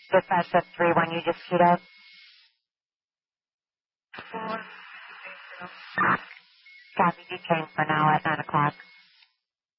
Dispatch, that's 3-1 you just queued up. Copy, detain for now at 9 o'clock.